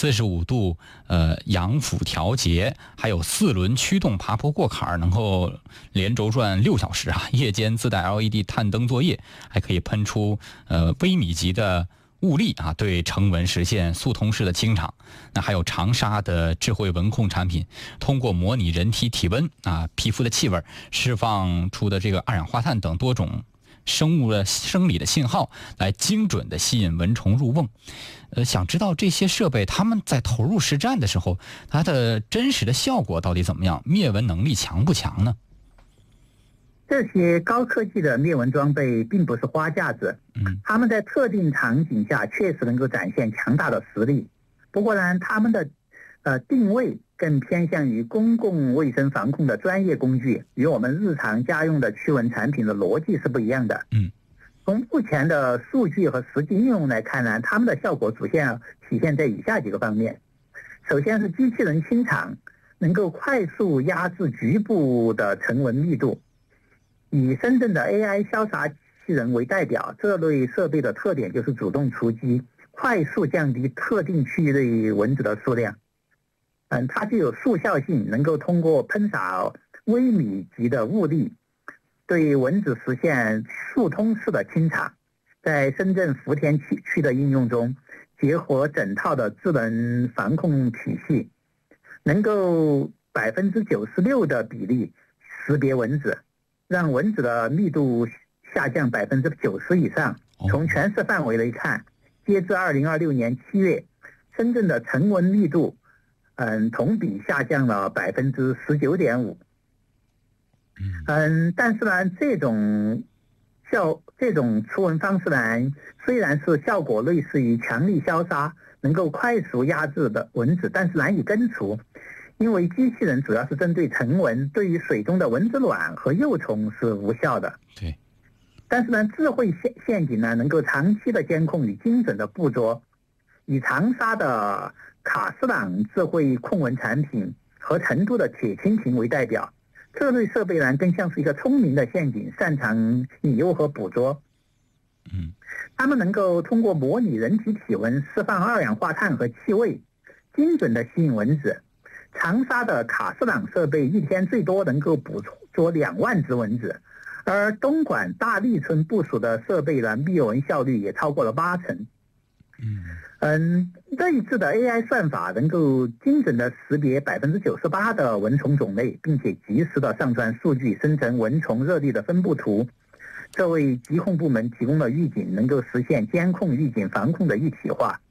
45度仰俯调节，还有4轮驱动爬坡过坎，能够连轴转6小时啊！夜间自带 LED 探灯作业，还可以喷出微米级的物力啊，对成纹实现速通式的清场。那还有长沙的智慧纹控产品，通过模拟人体体温啊、皮肤的气味，释放出的这个二氧化碳等多种生理的信号，来精准的吸引蚊虫入瓮。想知道这些设备他们在投入实战的时候，它的真实的效果到底怎么样？灭蚊能力强不强呢？ 这些高科技的灭蚊装备并不是花架子，他们在特定场景下确实能够展现强大的实力。不过呢，他们的定位更偏向于公共卫生防控的专业工具，与我们日常家用的驱蚊产品的逻辑是不一样的。从目前的数据和实际应用来看呢，他们的效果主要体现在以下几个方面。首先是机器人清场，能够快速压制局部的成蚊密度。以深圳的 AI 消杀机器人为代表，这类设备的特点就是主动出击，快速降低特定区域内蚊子的数量。它具有速效性，能够通过喷洒微米级的物力，对蚊子实现速通式的清场。在深圳福田区的应用中，结合整套的智能防控体系，能够96%的比例识别蚊子，让蚊子的密度下降90%以上。从全市范围来看，截至2026年7月，深圳的成蚊密度同比下降了19.5%。但是呢，这种除蚊方式呢，虽然是效果类似于强力消杀，能够快速压制的蚊子，但是难以根除。因为机器人主要是针对成蚊，对于水中的蚊子卵和幼虫是无效的。 对。 但是呢，智慧陷阱呢，能够长期的监控与精准的捕捉。以长沙的卡斯朗智慧控蚊产品和成都的铁蜻蜓为代表，这类设备呢，更像是一个聪明的陷阱，擅长引诱和捕捉。它们能够通过模拟人体体温，释放二氧化碳和气味，精准的吸引蚊子。长沙的卡斯朗设备一天最多能够捕捉2万只蚊子，而东莞大利村部署的设备呢，灭蚊效率也超过了80%。这一次的 AI 算法能够精准的识别98%的蚊虫种类，并且及时的上传数据，生成蚊虫热力的分布图，这为疾控部门提供了预警，能够实现监控、预警、防控的一体化。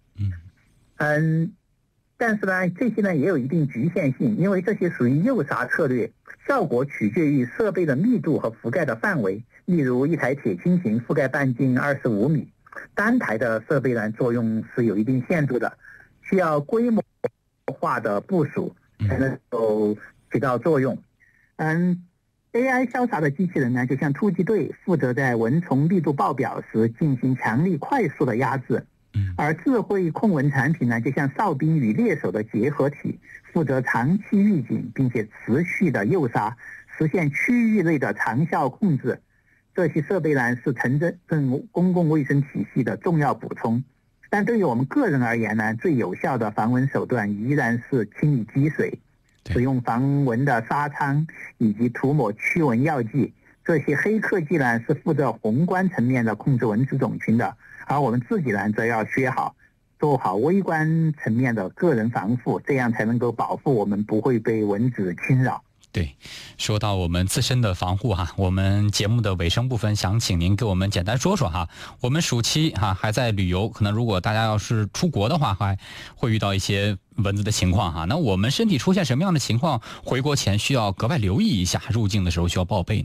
但是呢，这些呢也有一定局限性，因为这些属于诱杀策略，效果取决于设备的密度和覆盖的范围。例如，一台铁蜻蜓覆盖半径25米，单台的设备呢作用是有一定限度的，需要规模化的部署才能够起到作用。AI 消杀的机器人呢，就像突击队，负责在蚊虫密度爆表时进行强力快速的压制。而智慧控蚊产品呢，就像哨兵与猎手的结合体，负责长期预警，并且持续的诱杀，实现区域内的长效控制。这些设备呢，是城镇公共卫生体系的重要补充。但对于我们个人而言呢，最有效的防蚊手段依然是清理积水，使用防蚊的纱仓以及涂抹驱蚊药剂。这些黑科技呢，是负责宏观层面的控制蚊子种群的，而我们自己呢，则要做好微观层面的个人防护，这样才能够保护我们不会被蚊子侵扰。 对，说到我们自身的防护哈，我们节目的尾声部分想请您给我们简单说说哈，我们暑期哈还在旅游，可能如果大家要是出国的话，还会遇到一些蚊子的情况哈。那我们身体出现什么样的情况，回国前需要格外留意一下，入境的时候需要报备呢？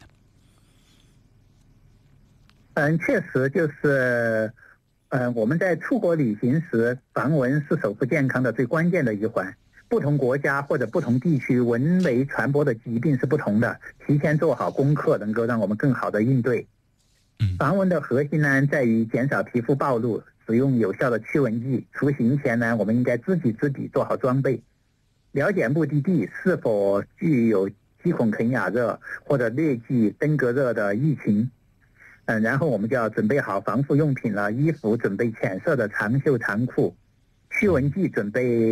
确实就是我们在出国旅行时，防蚊是守护健康的最关键的一环。不同国家或者不同地区蚊媒传播的疾病是不同的，提前做好功课能够让我们更好的应对。防蚊的核心呢，在于减少皮肤暴露，使用有效的驱蚊剂。出行前呢，我们应该知己知彼，做好装备，了解目的地是否具有鸡孔肯雅热或者疟疾、登革热的疫情。然后我们就要准备好防护用品了，衣服准备浅色的长袖长裤，驱蚊剂准备